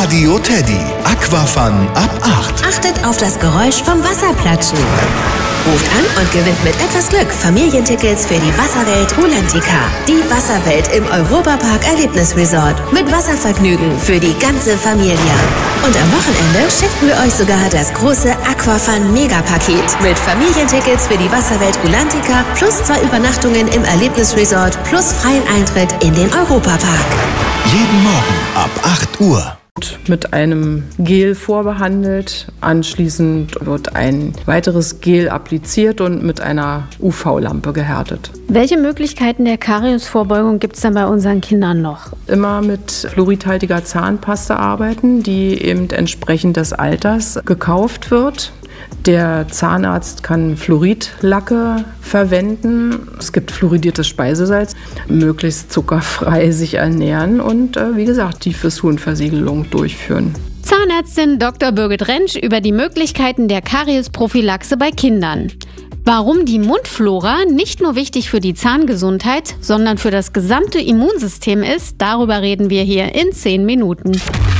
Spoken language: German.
Radio Teddy. Aquafun ab 8. Achtet auf das Geräusch vom Wasserplatschen. Ruft an und gewinnt mit etwas Glück Familientickets für die Wasserwelt Rulantica. Die Wasserwelt im Europapark Erlebnisresort. Mit Wasservergnügen für die ganze Familie. Und am Wochenende schicken wir euch sogar das große Aquafun Megapaket. Mit Familientickets für die Wasserwelt Rulantica plus 2 Übernachtungen im Erlebnisresort plus freien Eintritt in den Europapark. Jeden Morgen ab 8 Uhr. Mit einem Gel vorbehandelt. Anschließend wird ein weiteres Gel appliziert und mit einer UV-Lampe gehärtet. Welche Möglichkeiten der Kariesvorbeugung gibt es dann bei unseren Kindern noch? Immer mit fluoridhaltiger Zahnpasta arbeiten, die eben entsprechend des Alters gekauft wird. Der Zahnarzt kann Fluoridlacke verwenden. Es gibt fluoridiertes Speisesalz, möglichst zuckerfrei sich ernähren und wie gesagt, die Fissurenversiegelung durchführen. Zahnärztin Dr. Birgit Rentsch über die Möglichkeiten der Kariesprophylaxe bei Kindern. Warum die Mundflora nicht nur wichtig für die Zahngesundheit, sondern für das gesamte Immunsystem ist, darüber reden wir hier in 10 Minuten.